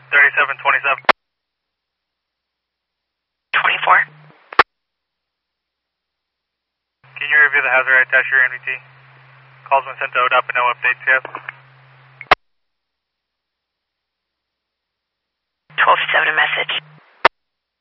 3727. 24. Can you review the hazard attached to your NVT? Calls been sent to ODOT, but no updates yet. 12-7 a message.